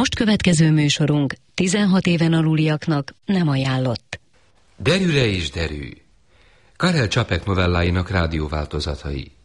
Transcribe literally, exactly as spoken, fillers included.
most következő műsorunk tizenhat éven aluliaknak nem ajánlott. Derűre és derű. Karel Čapek novelláinak rádióváltozatai.